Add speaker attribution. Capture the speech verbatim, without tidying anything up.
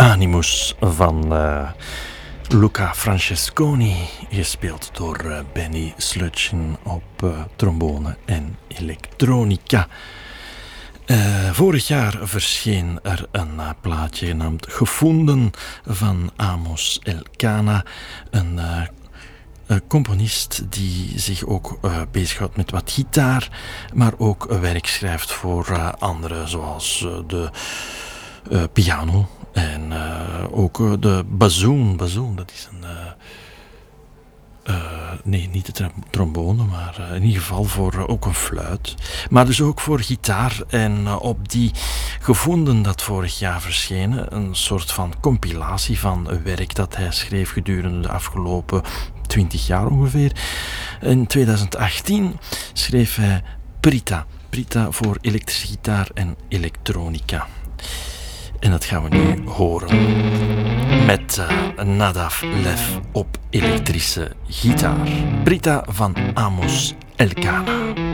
Speaker 1: Animus van uh, Luca Francesconi, gespeeld door uh, Benny Slutchen op uh, trombone en elektronica. Uh, vorig jaar verscheen er een uh, plaatje genaamd Gevonden van Amos Elkana, een uh, Een componist die zich ook uh, bezighoudt met wat gitaar, maar ook uh, werk schrijft voor uh, anderen, zoals uh, de uh, piano en uh, ook uh, de bassoon. Bassoon, dat is een... Uh, uh, nee, niet de tra- trombone, maar uh, in ieder geval voor uh, ook een fluit. Maar dus ook voor gitaar. En uh, op die Gevonden dat vorig jaar verschenen, een soort van compilatie van werk dat hij schreef gedurende de afgelopen twintig jaar ongeveer. In twintig achttien schreef hij Prita. Prita voor elektrische gitaar en elektronica. En dat gaan we nu horen met uh, Nadav Lev op elektrische gitaar. Prita van Amos Elkana.